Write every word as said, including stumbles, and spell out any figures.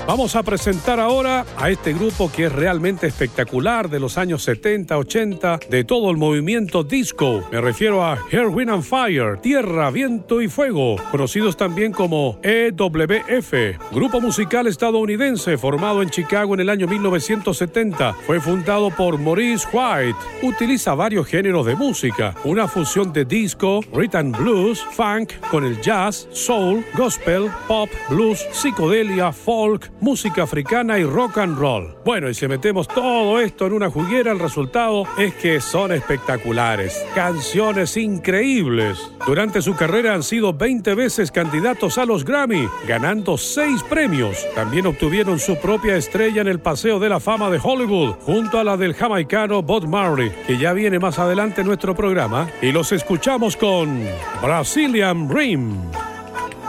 Vamos a presentar ahora a este grupo que es realmente espectacular de los años setenta, ochenta, de todo el movimiento disco. Me refiero a Earth, Wind and Fire, Tierra, Viento y Fuego, conocidos también como E W F, grupo musical estadounidense formado en Chicago en el año mil novecientos setenta. Fue fundado por Maurice White. Utiliza varios géneros de música, una fusión de disco, rhythm and blues, funk con el jazz, soul, gospel, pop, blues, psicodelia, folk, música africana y rock and roll. Bueno, y si metemos todo esto en una juguera, el resultado es que son espectaculares. Canciones increíbles. Durante su carrera han sido veinte veces candidatos a los Grammy, ganando seis premios. También obtuvieron su propia estrella en el Paseo de la Fama de Hollywood, junto a la del jamaicano Bob Marley, que ya viene más adelante en nuestro programa. Y los escuchamos con Brazilian Dream.